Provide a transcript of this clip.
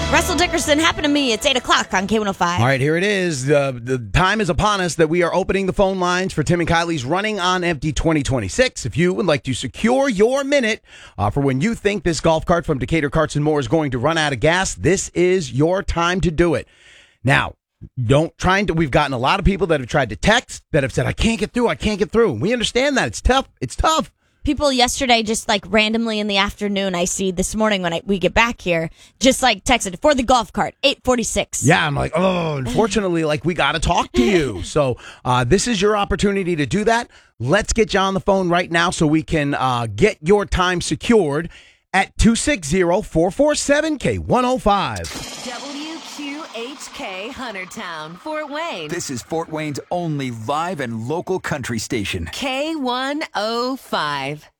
Russell Dickerson, happened to me. It's 8 o'clock on K105. All right, here it is. The time is upon us that we are opening the phone lines for Tim and Kylie's Running on Empty 2026. If you would like to secure your minute for when you think this golf cart from Decatur Carts and More is going to run out of gas, this is your time to do it. Now, we've gotten a lot of people that have tried to text that have said, I can't get through. We understand that. It's tough. People yesterday just like randomly in the afternoon, I see this morning when we get back here, just like texted for the golf cart, 8:46. Yeah, I'm like, unfortunately, we got to talk to you. So this is your opportunity to do that. Let's get you on the phone right now so we can get your time secured at 260-447-K105. WQHK Huntertown, Fort Wayne. This is Fort Wayne's only live and local country station. K105.